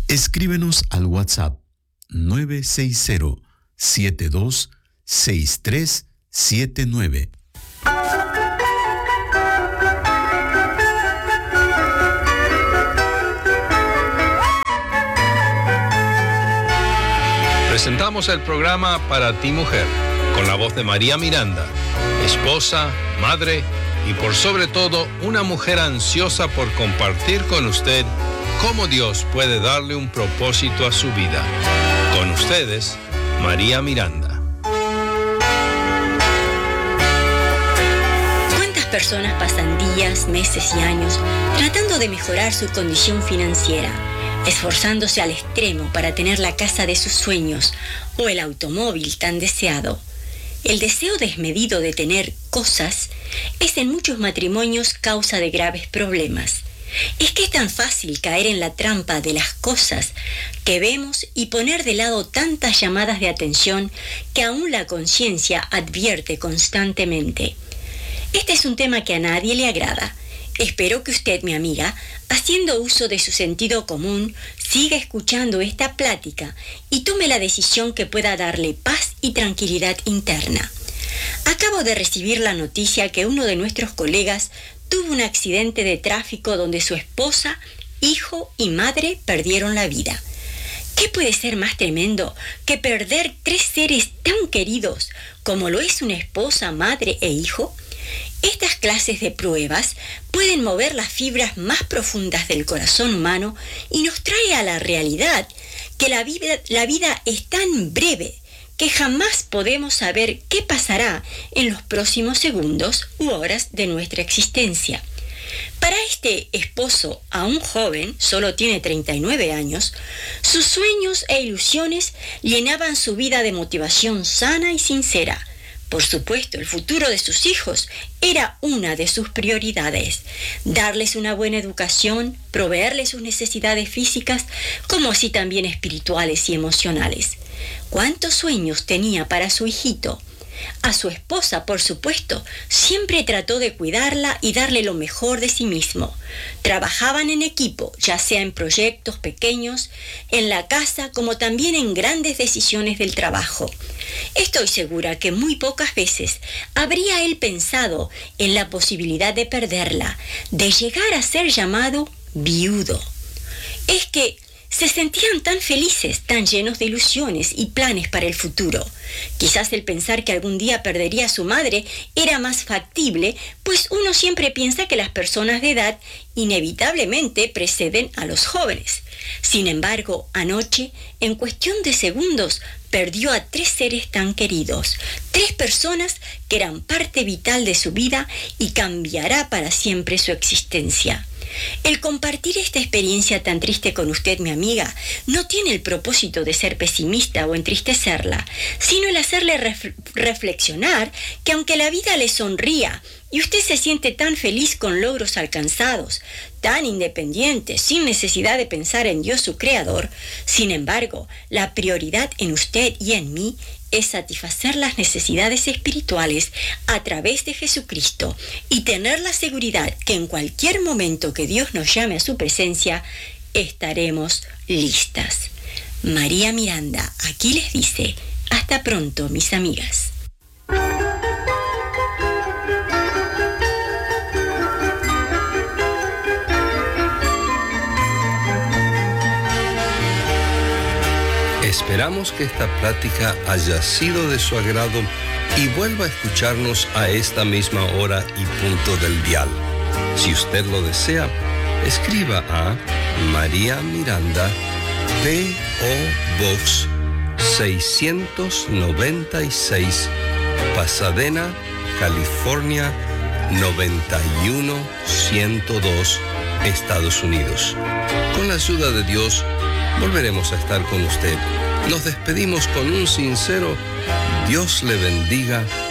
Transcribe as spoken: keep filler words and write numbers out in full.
Escríbenos al WhatsApp nueve seis cero, siete dos seis tres siete nueve. Presentamos el programa Para ti, Mujer, con la voz de María Miranda, esposa, madre y por sobre todo una mujer ansiosa por compartir con usted cómo Dios puede darle un propósito a su vida. Con ustedes, María Miranda. ¿Cuántas personas pasan días, meses y años tratando de mejorar su condición financiera, esforzándose al extremo para tener la casa de sus sueños o el automóvil tan deseado? El deseo desmedido de tener cosas es en muchos matrimonios causa de graves problemas. Es que es tan fácil caer en la trampa de las cosas que vemos y poner de lado tantas llamadas de atención que aún la conciencia advierte constantemente. Este es un tema que a nadie le agrada. Espero que usted, mi amiga, haciendo uso de su sentido común, siga escuchando esta plática y tome la decisión que pueda darle paz y tranquilidad interna. Acabo de recibir la noticia que uno de nuestros colegas tuvo un accidente de tráfico donde su esposa, hijo y madre perdieron la vida. ¿Qué puede ser más tremendo que perder tres seres tan queridos como lo es una esposa, madre e hijo? Estas clases de pruebas pueden mover las fibras más profundas del corazón humano y nos trae a la realidad que la vida, la vida es tan breve que jamás podemos saber qué pasará en los próximos segundos u horas de nuestra existencia. Para este esposo, aún joven, solo tiene treinta y nueve años, sus sueños e ilusiones llenaban su vida de motivación sana y sincera. Por supuesto, el futuro de sus hijos era una de sus prioridades. Darles una buena educación, proveerles sus necesidades físicas, como así también espirituales y emocionales. ¿Cuántos sueños tenía para su hijito? A su esposa, por supuesto, siempre trató de cuidarla y darle lo mejor de sí mismo. Trabajaban en equipo, ya sea en proyectos pequeños, en la casa, como también en grandes decisiones del trabajo. Estoy segura que muy pocas veces habría él pensado en la posibilidad de perderla, de llegar a ser llamado viudo. Es que se sentían tan felices, tan llenos de ilusiones y planes para el futuro. Quizás el pensar que algún día perdería a su madre era más factible, pues uno siempre piensa que las personas de edad inevitablemente preceden a los jóvenes. Sin embargo, anoche, en cuestión de segundos, perdió a tres seres tan queridos, tres personas que eran parte vital de su vida y cambiará para siempre su existencia. El compartir esta experiencia tan triste con usted, mi amiga, no tiene el propósito de ser pesimista o entristecerla, sino el hacerle ref- reflexionar que aunque la vida le sonría y usted se siente tan feliz con logros alcanzados, tan independiente, sin necesidad de pensar en Dios su Creador, sin embargo, la prioridad en usted y en mí es satisfacer las necesidades espirituales a través de Jesucristo y tener la seguridad que en cualquier momento que Dios nos llame a su presencia, estaremos listas. María Miranda aquí les dice, hasta pronto, mis amigas. Esperamos que esta plática haya sido de su agrado y vuelva a escucharnos a esta misma hora y punto del dial. Si usted lo desea, escriba a María Miranda, P O Box seiscientos noventa y seis, Pasadena, California noventa y uno ciento dos, Estados Unidos. Con la ayuda de Dios, volveremos a estar con usted. Nos despedimos con un sincero Dios le bendiga